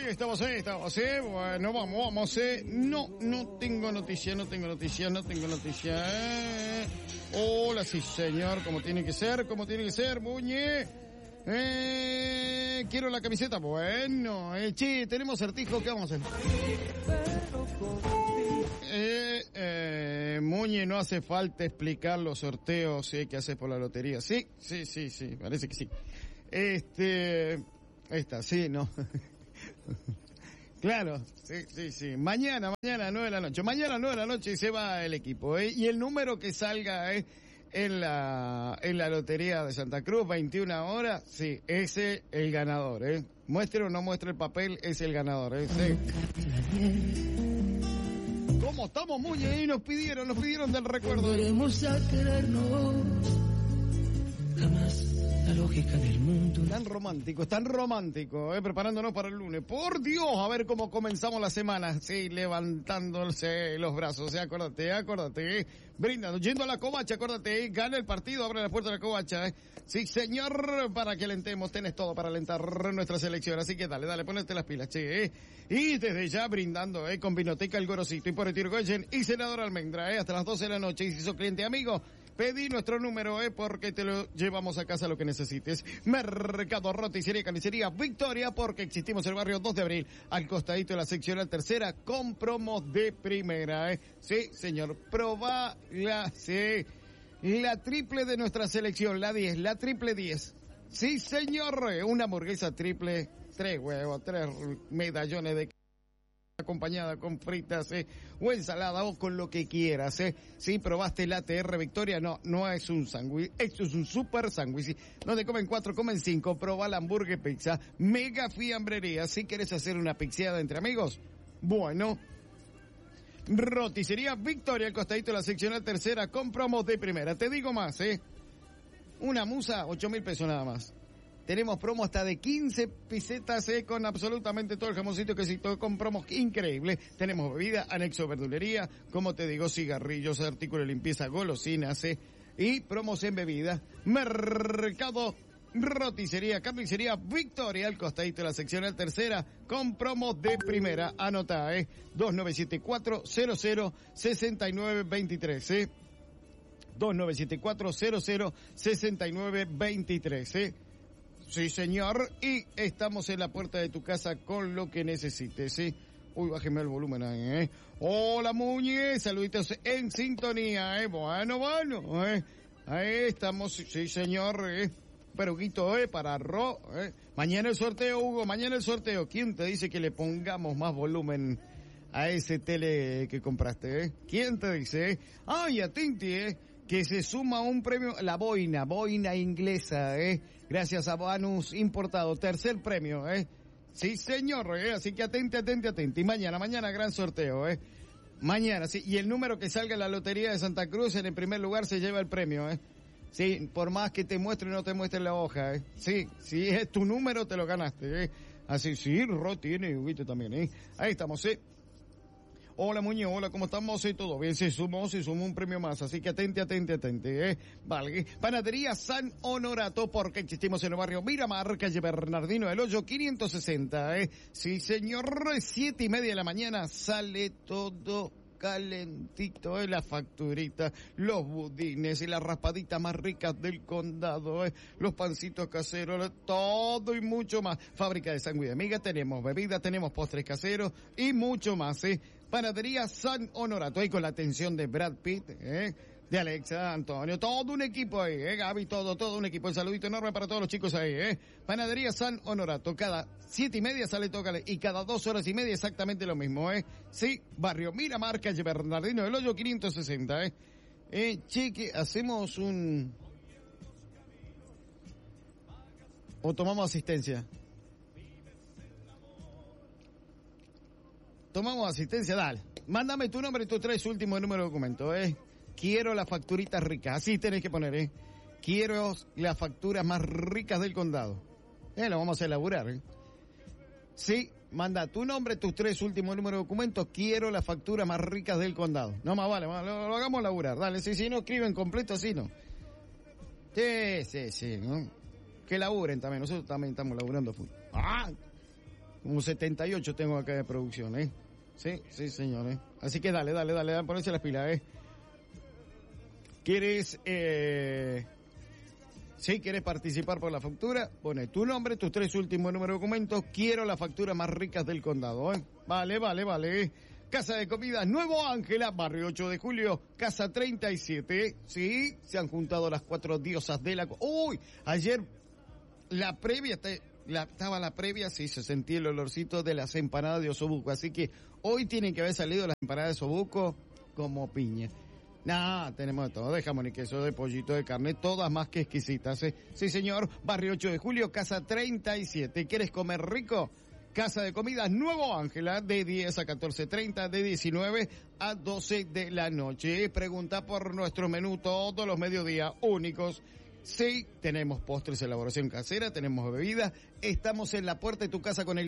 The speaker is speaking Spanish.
estamos. Bueno, vamos. No tengo noticia. Hola, sí, señor, como tiene que ser, Muñe. Quiero la camiseta. Bueno, che, tenemos certijo, ¿qué vamos a hacer? Muñe, no hace falta explicar los sorteos que haces por la lotería. Sí, parece que sí. Esta, sí, no. Claro, sí. Mañana, 9 de la noche. Mañana, 9 de la noche se va el equipo, Y el número que salga, en la lotería de Santa Cruz, 21 horas, sí, ese el ganador, Muestre o no muestre el papel, es el ganador, sí. ¿Cómo estamos, Muñe? Nos pidieron del recuerdo. Volveremos a querernos. Jamás la lógica del mundo. Tan romántico, preparándonos para el lunes. Por Dios, a ver cómo comenzamos la semana. Sí, levantándose los brazos. Acuérdate. Brindando, yendo a la covacha, acuérdate. Gana el partido, abre la puerta de la covacha. Sí, señor, para que alentemos. Tenés todo para alentar nuestra selección. Así que dale, ponete las pilas, che. Y desde ya brindando, con Vinoteca El Gorosito y por el Tirgoyen y Senador Almendra, hasta las 12 de la noche. Y si sos cliente amigo, pedí nuestro número, porque te lo llevamos a casa lo que necesites. Mercado Roticería Carnicería Victoria, porque existimos en el barrio 2 de abril, al costadito de la seccional tercera, con promos de primera, Sí, señor, probala, sí. La triple de nuestra selección, la triple 10. Sí, señor, una hamburguesa triple, 3 huevos, 3 medallones de acompañada con fritas, o ensalada, o con lo que quieras, Si probaste el ATR Victoria, no es un sándwich, esto es un super sándwich, donde comen 4, comen 5, proba la hamburguesa pizza, mega fiambrería. Si quieres hacer una pizzeada entre amigos, bueno, Roticería Victoria, al costadito de la seccional tercera, con promos de primera. Te digo más, una musa, 8.000 pesos nada más. Tenemos promo hasta de 15 pesetas, con absolutamente todo el jamoncito que con promos increíbles. Tenemos bebida, anexo verdulería, como te digo, cigarrillos, artículos de limpieza, golosinas, y promos en bebida. Mercado Roticería, Carnicería Victoria, al costadito de la seccional tercera, con promos de primera. Anota, 2974-00-6923, 2974-00-6923, Sí, señor, y estamos en la puerta de tu casa con lo que necesites, Uy, bájeme el volumen ahí, Hola, Muñe, saluditos en sintonía, Bueno, ahí estamos, sí, señor, Peruguito, para Mañana el sorteo, Hugo, ¿Quién te dice que le pongamos más volumen a ese tele que compraste, ¿Quién te dice, Ay, atenti, que se suma un premio, la boina inglesa, gracias a Bonus Importado, tercer premio, Sí, señor, así que atenti. Y mañana gran sorteo, Mañana, sí, y el número que salga en la lotería de Santa Cruz, en el primer lugar se lleva el premio, Sí, por más que te muestre o no te muestre la hoja, Sí, si es tu número, te lo ganaste, Así, sí, tiene, Huguito también, Ahí estamos, Hola, Muñe, hola, ¿cómo estamos? ¿Todo bien? Se sumó un premio más, así que atente, Vale. Panadería San Honorato, porque existimos en el barrio Miramar, calle Bernardino del Hoyo, 560, Sí, señor, 7:30 de la mañana sale todo calentito, la facturita, los budines y las raspaditas más ricas del condado, los pancitos caseros, todo y mucho más. Fábrica de sándwich de miga, tenemos bebida, tenemos postres caseros y mucho más, Panadería San Honorato, ahí con la atención de Brad Pitt, de Alexa, Antonio, todo un equipo ahí, Gaby, todo un equipo. Un saludito enorme para todos los chicos ahí, Panadería San Honorato, cada 7:30 sale tócale, y cada 2 horas y media exactamente lo mismo, Sí, barrio Miramar, calle Bernardino del Hoyo, 560, Cheque, hacemos o tomamos asistencia. Tomamos asistencia, dale. Mándame tu nombre y tus 3 últimos números de documento, Quiero las facturitas ricas, así tenés que poner, Quiero las facturas más ricas del condado. Lo vamos a elaborar, Sí, manda tu nombre, tus 3 últimos números de documento, quiero las facturas más ricas del condado. No más vale, lo hagamos laburar, dale, si no escriben completo, así no. Sí, ¿no? Que laburen también, nosotros también estamos laburando full. Como 78 tengo acá de producción, ¿eh? Sí, señores. Así que dale, ponerse las pilas, ¿eh? ¿Quieres, quieres participar por la factura? Pone tu nombre, tus 3 últimos números de documentos. Quiero las facturas más ricas del condado, ¿eh? Vale. Casa de Comidas Nuevo Ángela, barrio 8 de Julio, casa 37. Sí, se han juntado las 4 diosas de la... ¡Uy! Ayer la previa... Estaba la previa, sí, se sentía el olorcito de las empanadas de osobuco, así que hoy tienen que haber salido las empanadas de osobuco como piña. Tenemos de todo, de jamón y queso, de pollito, de carne, todas más que exquisitas, ¿eh? Sí, señor, barrio 8 de Julio, casa 37. ¿Quieres comer rico? Casa de Comidas Nuevo Ángela, de 10 a 14:30, de 19 a 12 de la noche. Pregunta por nuestro menú todos los mediodías únicos. Sí, tenemos postres, elaboración casera, tenemos bebidas. Estamos en la puerta de tu casa con el